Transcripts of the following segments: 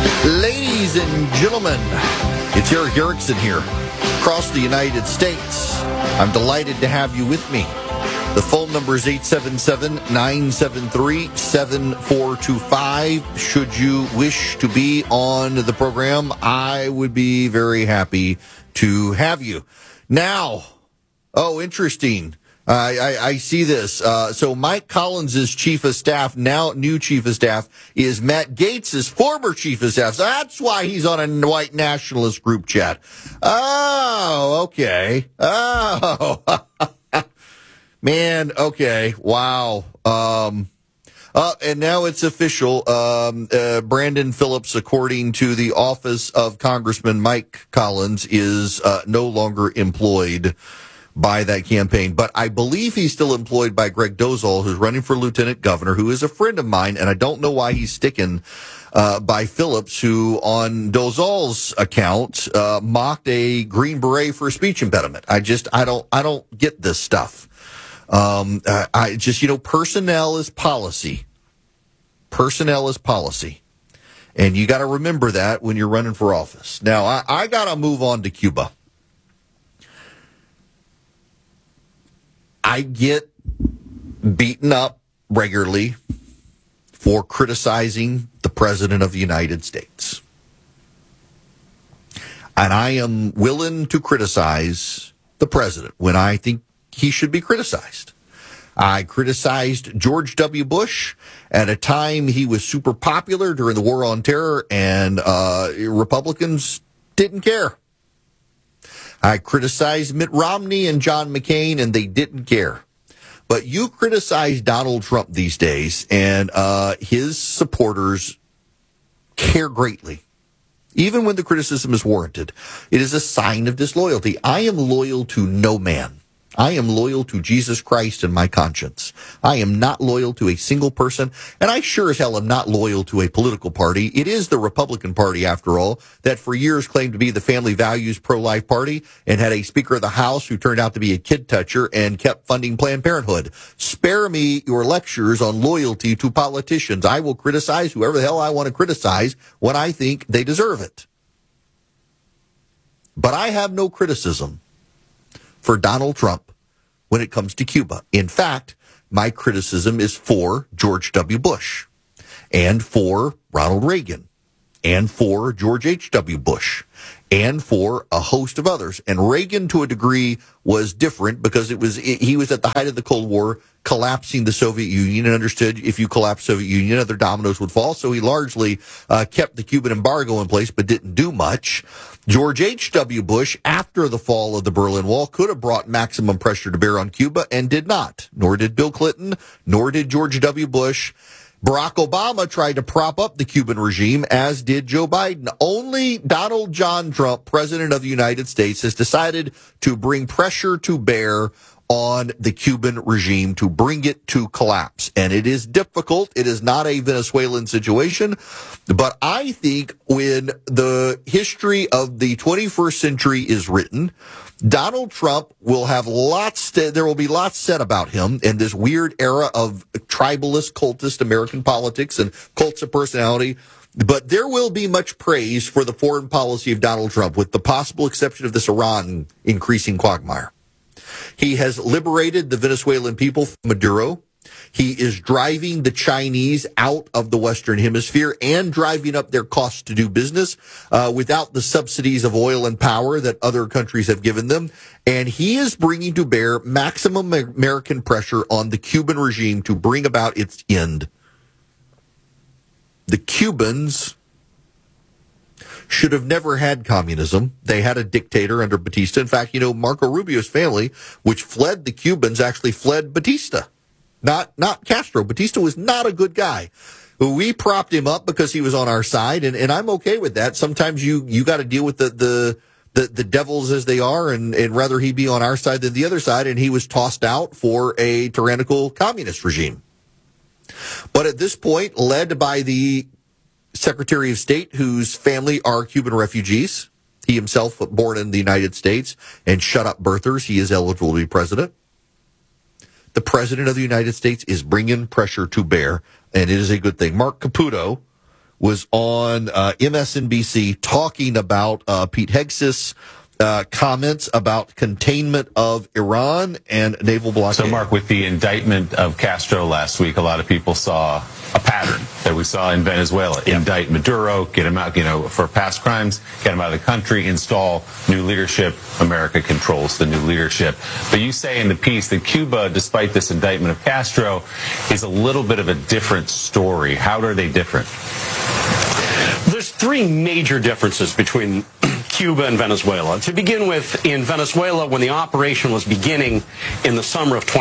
Ladies and gentlemen, it's Eric Erickson here, across the United States. I'm delighted to have you with me. The phone number is 877-973-7425. Should you wish to be on the program, I would be very happy to have you. Now, interesting. I see this. So Mike Collins' chief of staff, now new chief of staff, is Matt Gaetz' former chief of staff. So that's why he's on a white nationalist group chat. Oh, okay. Oh, man. Okay. Wow. And now it's official. Brandon Phillips, according to the office of Congressman Mike Collins, is no longer employed by that campaign. But I believe he's still employed by Greg Dozal, who's running for lieutenant governor, who is a friend of mine, and I don't know why he's sticking by Phillips, who on Dozal's account mocked a Green Beret for a speech impediment. I don't get this stuff. Personnel is policy. Personnel is policy. And you got to remember that when you're running for office. Now, I got to move on to Cuba. I get beaten up regularly for criticizing the President of the United States. And I am willing to criticize the President when I think he should be criticized. I criticized George W. Bush at a time he was super popular during the War on Terror, and Republicans didn't care. I criticized Mitt Romney and John McCain, and they didn't care. But you criticize Donald Trump these days, and his supporters care greatly, even when the criticism is warranted. It is a sign of disloyalty. I am loyal to no man. I am loyal to Jesus Christ and my conscience. I am not loyal to a single person, and I sure as hell am not loyal to a political party. It is the Republican Party, after all, that for years claimed to be the family values pro-life party and had a Speaker of the House who turned out to be a kid toucher and kept funding Planned Parenthood. Spare me your lectures on loyalty to politicians. I will criticize whoever the hell I want to criticize when I think they deserve it. But I have no criticism for Donald Trump when it comes to Cuba. In fact, my criticism is for George W. Bush and for Ronald Reagan and for George H.W. Bush and for a host of others. And Reagan, to a degree, was different because he was at the height of the Cold War, collapsing the Soviet Union, and understood if you collapse the Soviet Union, other dominoes would fall. So he largely kept the Cuban embargo in place, but didn't do much. George H.W. Bush, after the fall of the Berlin Wall, could have brought maximum pressure to bear on Cuba and did not. Nor did Bill Clinton, nor did George W. Bush. Barack Obama tried to prop up the Cuban regime, as did Joe Biden. Only Donald John Trump, President of the United States, has decided to bring pressure to bear on the Cuban regime to bring it to collapse. And it is difficult. It is not a Venezuelan situation. But I think when the history of the 21st century is written, Donald Trump will have there will be lots said about him in this weird era of tribalist, cultist American politics and cults of personality. But there will be much praise for the foreign policy of Donald Trump, with the possible exception of this Iran increasing quagmire. He has liberated the Venezuelan people from Maduro. He is driving the Chinese out of the Western Hemisphere and driving up their costs to do business without the subsidies of oil and power that other countries have given them. And he is bringing to bear maximum American pressure on the Cuban regime to bring about its end. The Cubans should have never had communism. They had a dictator under Batista. In fact, Marco Rubio's family, which fled the Cubans, actually fled Batista. Not Castro. Batista was not a good guy. We propped him up because he was on our side, and I'm okay with that. Sometimes you got to deal with the devils as they are, and rather he be on our side than the other side, and he was tossed out for a tyrannical communist regime. But at this point, led by the Secretary of State, whose family are Cuban refugees, he himself born in the United States, and shut up birthers, he is eligible to be president. The President of the United States is bringing pressure to bear, and it is a good thing. Mark Caputo was on MSNBC talking about Pete Hegseth's comments about containment of Iran and naval blockade. So, Mark, with the indictment of Castro last week, a lot of people saw a pattern that we saw in Venezuela. Yep. Indict Maduro, get him out, for past crimes, get him out of the country, install new leadership. America controls the new leadership. But you say in the piece that Cuba, despite this indictment of Castro, is a little bit of a different story. How are they different? There's three major differences between Cuba and Venezuela. To begin with, in Venezuela, when the operation was beginning in the summer of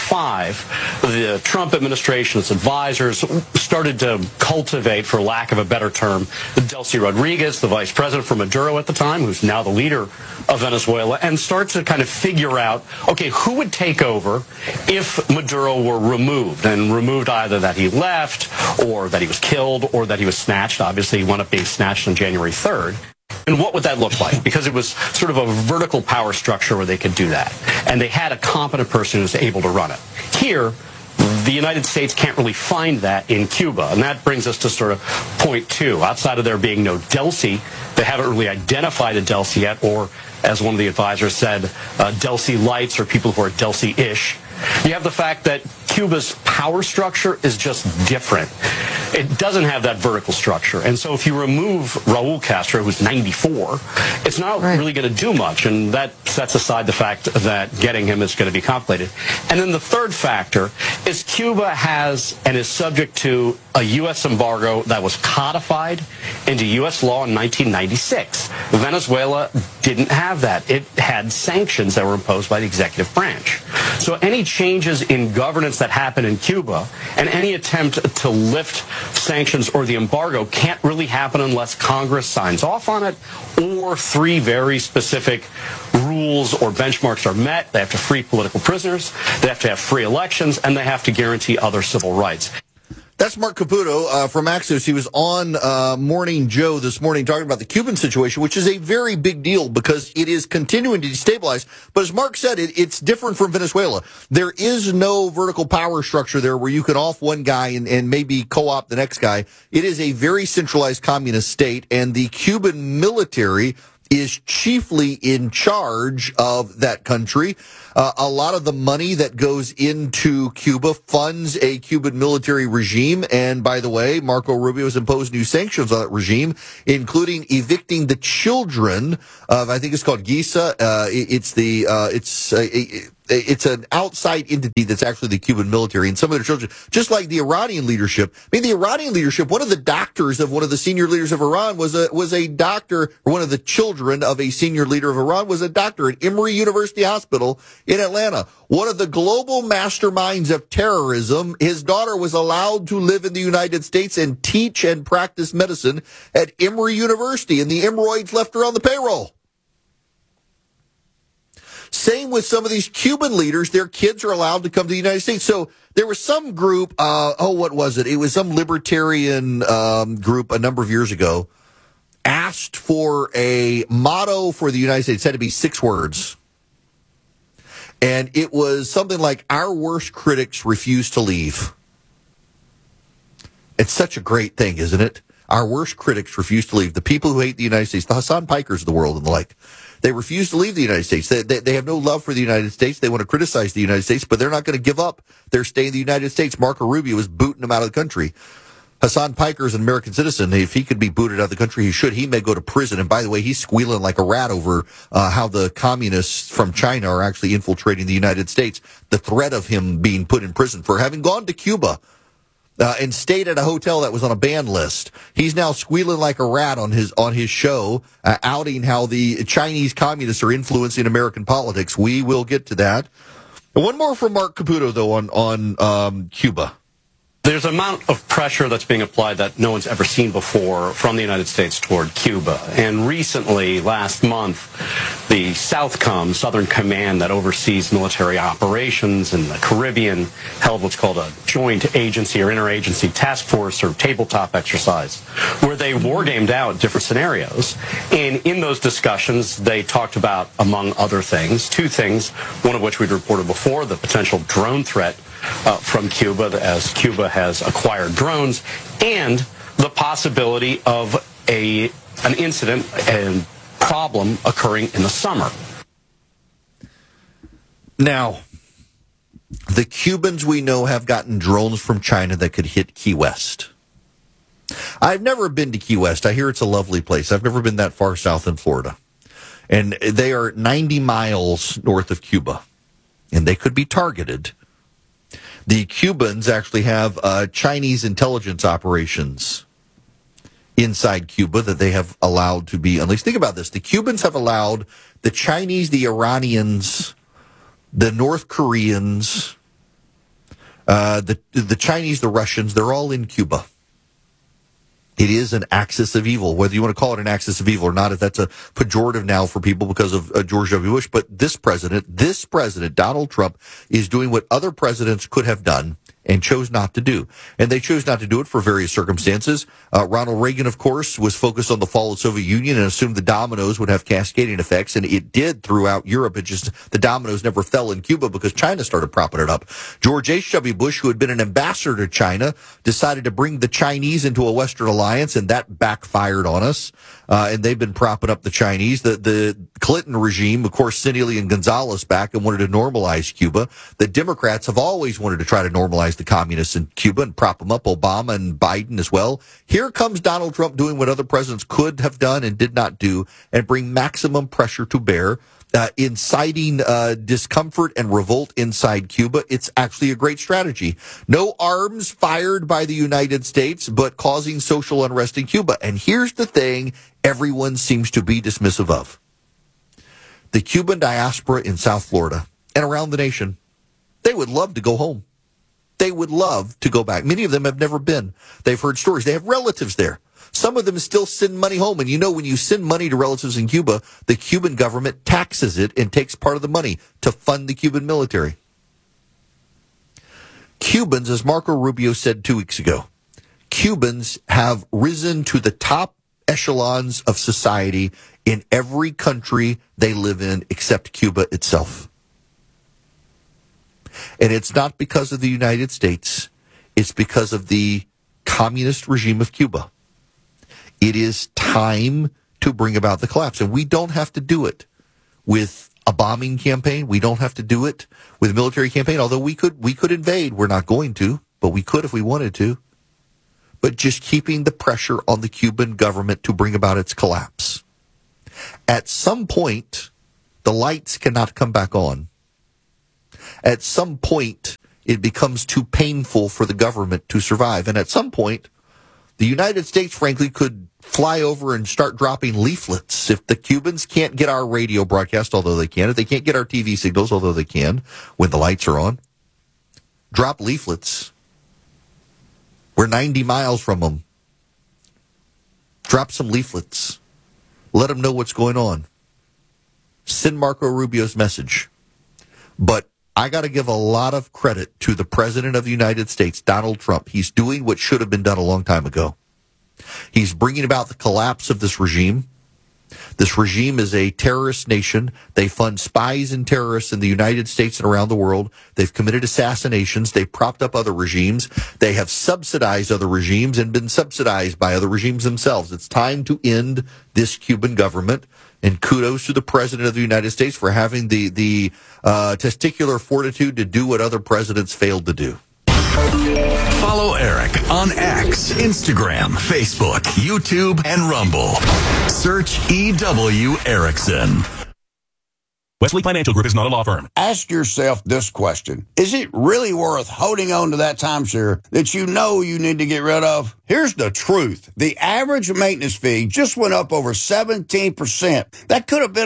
2025, the Trump administration, its advisors, started to cultivate, for lack of a better term, Delcy Rodriguez, the vice president for Maduro at the time, who's now the leader of Venezuela, and start to kind of figure out, okay, who would take over if Maduro were removed, and removed either that he left, or that he was killed, or that he was snatched. Obviously, he wound up being snatched on January 3rd. And what would that look like? Because it was sort of a vertical power structure where they could do that. And they had a competent person who was able to run it. Here, the United States can't really find that in Cuba. And that brings us to sort of point two. Outside of there being no Delcy, they haven't really identified a Delcy yet, or as one of the advisors said, Delcy lights, or people who are Delcy-ish. You have the fact that Cuba's power structure is just different. It doesn't have that vertical structure. And so if you remove Raul Castro, who's 94, it's not really going to do much. And that sets aside the fact that getting him is going to be complicated. And then the third factor is Cuba has and is subject to a U.S. embargo that was codified into U.S. law in 1996. Venezuela didn't have that. It had sanctions that were imposed by the executive branch. So any changes in governance that happen in Cuba and any attempt to lift sanctions or the embargo can't really happen unless Congress signs off on it, or three very specific rules or benchmarks are met. They have to free political prisoners, they have to have free elections, and they have to guarantee other civil rights. That's Mark Caputo from Axios. He was on Morning Joe this morning talking about the Cuban situation, which is a very big deal because it is continuing to destabilize. But as Mark said, it's different from Venezuela. There is no vertical power structure there where you can off one guy and maybe co-opt the next guy. It is a very centralized communist state, and the Cuban military is chiefly in charge of that country. A lot of the money that goes into Cuba funds a Cuban military regime. And by the way, Marco Rubio has imposed new sanctions on that regime, including evicting the children of, I think it's called GISA. It's an outside entity that's actually the Cuban military, and some of their children, just like the Iranian leadership. I mean, the Iranian leadership, one of the doctors of one of the senior leaders of Iran was a doctor, or one of the children of a senior leader of Iran was a doctor at Emory University Hospital in Atlanta. One of the global masterminds of terrorism. His daughter was allowed to live in the United States and teach and practice medicine at Emory University, and the hemorrhoids left her on the payroll. Same with some of these Cuban leaders. Their kids are allowed to come to the United States. So there was some group, what was it? It was some libertarian group a number of years ago, asked for a motto for the United States. It had to be 6 words. And it was something like, our worst critics refuse to leave. It's such a great thing, isn't it? Our worst critics refuse to leave. The people who hate the United States, the Hassan Pikers of the world and the like, they refuse to leave the United States. They have no love for the United States. They want to criticize the United States, but they're not going to give up their stay in the United States. Marco Rubio is booting them out of the country. Hassan Piker is an American citizen. If he could be booted out of the country, he should. He may go to prison. And by the way, he's squealing like a rat over how the communists from China are actually infiltrating the United States. The threat of him being put in prison for having gone to Cuba and stayed at a hotel that was on a ban list. He's now squealing like a rat on his show, outing how the Chinese communists are influencing American politics. We will get to that. And one more from Mark Caputo, though, on Cuba. There's an amount of pressure that's being applied that no one's ever seen before from the United States toward Cuba. And recently, last month, the SOUTHCOM, Southern Command, that oversees military operations in the Caribbean, held what's called a joint agency or interagency task force or tabletop exercise, where they wargamed out different scenarios. And in those discussions, they talked about, among other things, 2 things, one of which we'd reported before, the potential drone threat from Cuba, as Cuba has acquired drones, and the possibility of an incident and problem occurring in the summer. Now, the Cubans we know have gotten drones from China that could hit Key West. I've never been to Key West. I hear it's a lovely place. I've never been that far south in Florida. And they are 90 miles north of Cuba, and they could be targeted. The Cubans actually have Chinese intelligence operations inside Cuba that they have allowed to be unleashed. Think about this. The Cubans have allowed the Chinese, the Iranians, the North Koreans, the Chinese, the Russians, they're all in Cuba. It is an axis of evil, whether you want to call it an axis of evil or not, if that's a pejorative now for people because of George W. Bush. But this president, Donald Trump, is doing what other presidents could have done and chose not to do. And they chose not to do it for various circumstances. Ronald Reagan, of course, was focused on the fall of the Soviet Union and assumed the dominoes would have cascading effects, and it did throughout Europe. It just, the dominoes never fell in Cuba because China started propping it up. George H.W. Bush, who had been an ambassador to China, decided to bring the Chinese into a Western alliance, and that backfired on us. And they've been propping up the Chinese. The Clinton regime, of course, sent Elian Gonzalez back and wanted to normalize Cuba. The Democrats have always wanted to try to normalize the communists in Cuba and prop them up, Obama and Biden as well. Here comes Donald Trump doing what other presidents could have done and did not do, and bring maximum pressure to bear, inciting discomfort and revolt inside Cuba. It's actually a great strategy. No arms fired by the United States, but causing social unrest in Cuba. And here's the thing everyone seems to be dismissive of. The Cuban diaspora in South Florida and around the nation, they would love to go home. They would love to go back. Many of them have never been. They've heard stories. They have relatives there. Some of them still send money home. And you know, when you send money to relatives in Cuba, the Cuban government taxes it and takes part of the money to fund the Cuban military. Cubans, as Marco Rubio said 2 weeks ago, Cubans have risen to the top echelons of society in every country they live in except Cuba itself. And it's not because of the United States. It's because of the communist regime of Cuba. It is time to bring about the collapse. And we don't have to do it with a bombing campaign. We don't have to do it with a military campaign, although we could invade. We're not going to, but we could if we wanted to. But just keeping the pressure on the Cuban government to bring about its collapse. At some point, the lights cannot come back on. At some point, it becomes too painful for the government to survive. And at some point, the United States, frankly, could fly over and start dropping leaflets. If the Cubans can't get our radio broadcast, although they can, if they can't get our TV signals, although they can, when the lights are on, drop leaflets. We're 90 miles from them. Drop some leaflets. Let them know what's going on. Send Marco Rubio's message. But I got to give a lot of credit to the President of the United States, Donald Trump. He's doing what should have been done a long time ago. He's bringing about the collapse of this regime. This regime is a terrorist nation. They fund spies and terrorists in the United States and around the world. They've committed assassinations. They've propped up other regimes. They have subsidized other regimes and been subsidized by other regimes themselves. It's time to end this Cuban government. And kudos to the President of the United States for having the testicular fortitude to do what other presidents failed to do. Follow Eric on X, Instagram, Facebook, YouTube, and Rumble. Search EW Erickson. Wesley Financial Group is not a law firm. Ask yourself this question. Is it really worth holding on to that timeshare that you know you need to get rid of? Here's the truth. The average maintenance fee just went up over 17%. That could have been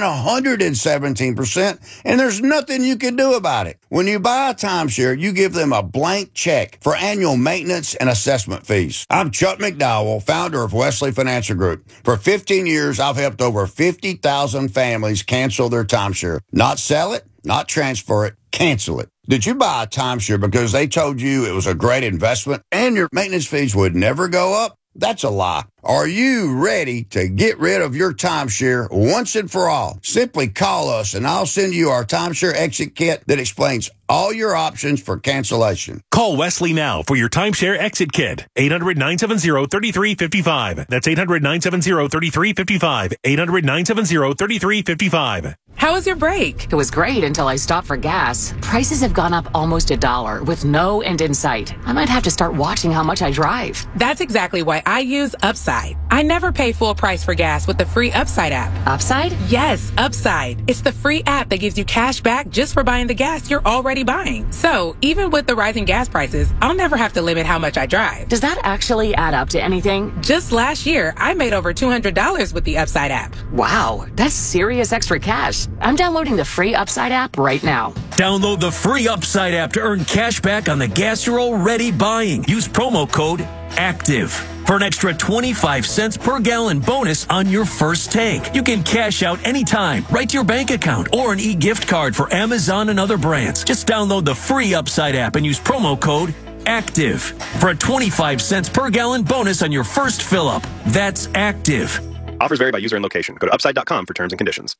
117%, and there's nothing you can do about it. When you buy a timeshare, you give them a blank check for annual maintenance and assessment fees. I'm Chuck McDowell, founder of Wesley Financial Group. For 15 years, I've helped over 50,000 families cancel their timeshare. Not sell it, not transfer it, cancel it. Did you buy a timeshare because they told you it was a great investment and your maintenance fees would never go up? That's a lie. Are you ready to get rid of your timeshare once and for all? Simply call us and I'll send you our timeshare exit kit that explains all your options for cancellation. Call Wesley now for your timeshare exit kit. 800-970-3355. That's 800-970-3355. 800-970-3355. How was your break? It was great until I stopped for gas. Prices have gone up almost $1 with no end in sight. I might have to start watching how much I drive. That's exactly why I use Upside. I never pay full price for gas with the free Upside app. Upside? Yes, Upside. It's the free app that gives you cash back just for buying the gas you're already buying. So even with the rising gas prices, I'll never have to limit how much I drive. Does that actually add up to anything? Just last year, I made over $200 with the Upside app. Wow, that's serious extra cash. I'm downloading the free Upside app right now. Download the free Upside app to earn cash back on the gas you're already buying. Use promo code ACTIVE for an extra 25 cents per gallon bonus on your first tank. You can cash out anytime, right to your bank account, or an e-gift card for Amazon and other brands. Just download the free Upside app and use promo code ACTIVE for a 25 cents per gallon bonus on your first fill-up. That's ACTIVE. Offers vary by user and location. Go to upside.com for terms and conditions.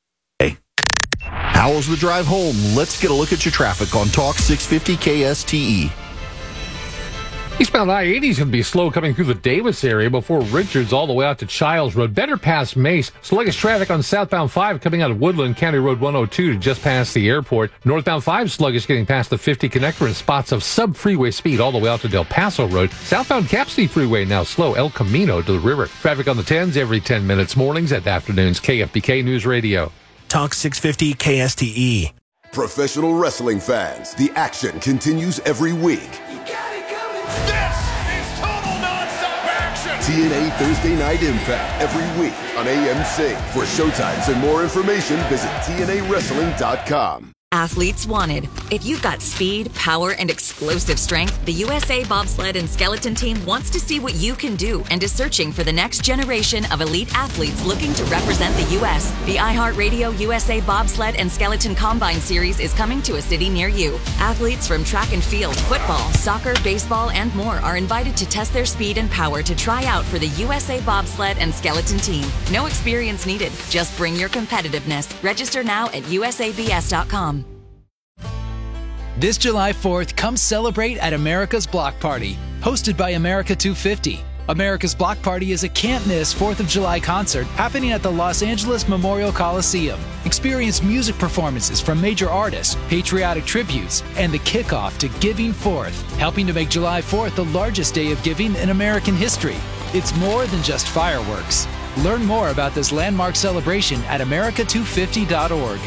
How was the drive home? Let's get a look at your traffic on Talk 650 KSTE. Eastbound I-80 is going to be slow coming through the Davis area before Richards all the way out to Childs Road. Better past Mace. Sluggish traffic on southbound 5 coming out of Woodland, County Road 102 to just past the airport. Northbound 5 sluggish getting past the 50 connector and spots of sub-freeway speed all the way out to Del Paso Road. Southbound Capsty Freeway now slow El Camino to the river. Traffic on the 10s every 10 minutes mornings and afternoons. KFBK News Radio. Talk 650 KSTE. Professional wrestling fans, the action continues every week. This is total non-stop action! TNA Thursday Night Impact every week on AMC. For showtimes and more information, visit TNAWrestling.com. Athletes wanted. If you've got speed, power, and explosive strength, the USA Bobsled and Skeleton Team wants to see what you can do and is searching for the next generation of elite athletes looking to represent the U.S. The iHeartRadio USA Bobsled and Skeleton Combine Series is coming to a city near you. Athletes from track and field, football, soccer, baseball, and more are invited to test their speed and power to try out for the USA Bobsled and Skeleton Team. No experience needed. Just bring your competitiveness. Register now at usabs.com. This July 4th, come celebrate at America's Block Party, hosted by America 250. America's Block Party is a can't-miss 4th of July concert happening at the Los Angeles Memorial Coliseum. Experience music performances from major artists, patriotic tributes, and the kickoff to Giving Forth, helping to make July 4th the largest day of giving in American history. It's more than just fireworks. Learn more about this landmark celebration at america250.org.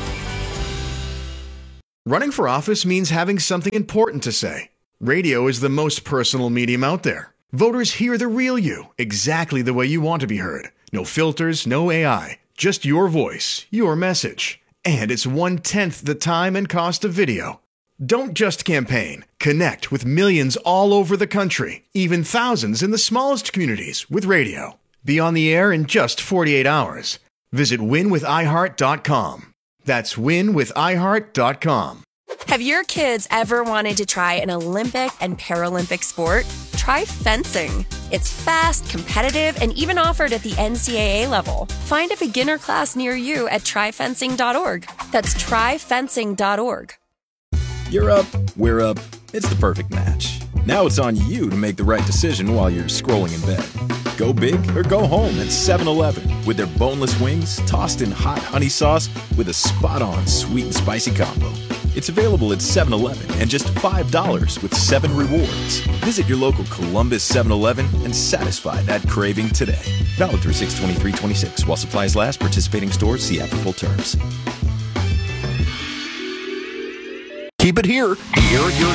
Running for office means having something important to say. Radio is the most personal medium out there. Voters hear the real you, exactly the way you want to be heard. No filters, no AI, just your voice, your message. And it's 1/10 the time and cost of video. Don't just campaign. Connect with millions all over the country, even thousands in the smallest communities with radio. Be on the air in just 48 hours. Visit winwithiheart.com. That's winwithiheart.com. Have your kids ever wanted to try an Olympic and Paralympic sport? Try fencing. It's fast, competitive, and even offered at the NCAA level. Find a beginner class near you at tryfencing.org. That's tryfencing.org. You're up, we're up. It's the perfect match. Now it's on you to make the right decision while you're scrolling in bed. Go big or go home at 7-Eleven with their boneless wings tossed in hot honey sauce with a spot-on sweet and spicy combo. It's available at 7-Eleven and just $5 with 7 rewards. Visit your local Columbus 7-Eleven and satisfy that craving today. Valid through 6/23/26 while supplies last. Participating stores see app for full terms. Keep it here. Hear your